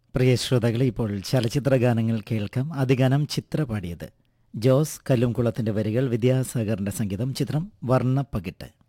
പ്രിയ ശ്രോതാക്കളെ, ഇപ്പോൾ ചലച്ചിത്ര ഗാനങ്ങൾ കേൾക്കാം. ആദ്യഗാനം ചിത്ര പാടിയത്. ജോസ് കല്ലുംകുളത്തിന്റെ വരികൾ, വിദ്യാസാഗറിന്റെ സംഗീതം. ചിത്രം വർണ്ണപ്പകിട്ട്.